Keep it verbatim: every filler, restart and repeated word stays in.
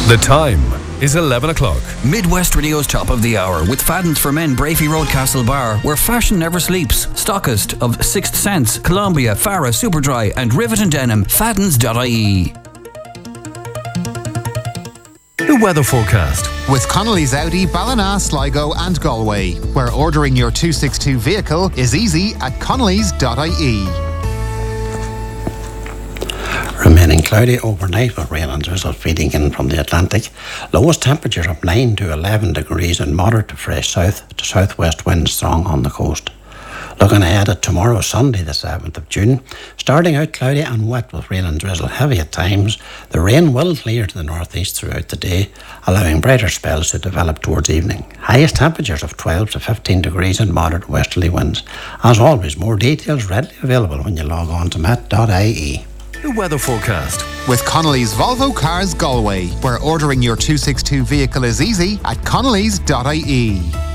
The time is eleven o'clock. Midwest Radio's top of the hour with Fadden's for Men, Brafey Road, Castle Bar, where fashion never sleeps. Stockist of Sixth Sense, Columbia, Farah, Superdry and Rivet and Denim. Faddens dot I E. The weather forecast. With Connolly's Audi, Ballina, Sligo and Galway, where ordering your two sixty-two vehicle is easy at Connolly's dot I E. Remaining cloudy overnight with rain and drizzle feeding in from the Atlantic. Lowest temperature of nine to eleven degrees and moderate to fresh south to southwest winds strong on the coast. Looking ahead at tomorrow, Sunday the seventh of June, starting out cloudy and wet with rain and drizzle heavy at times. The rain will clear to the northeast throughout the day, allowing brighter spells to develop towards evening. Highest temperatures of twelve to fifteen degrees and moderate westerly winds. As always, more details readily available when you log on to met dot I E. The weather forecast. With Connolly's Volvo Cars Galway, where ordering your two sixty-two vehicle is easy at Connolly's dot I E.